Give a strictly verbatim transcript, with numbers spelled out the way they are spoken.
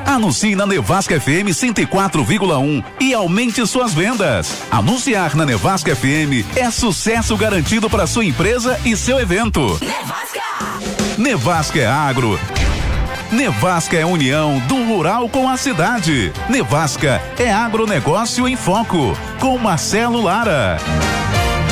Anuncie na Nevasca F M cento e quatro vírgula um e aumente suas vendas. Anunciar na Nevasca F M é sucesso garantido para sua empresa e seu evento. Nevasca! Nevasca é agro. Nevasca é união do rural com a cidade. Nevasca é agronegócio em foco, com Marcelo Lara.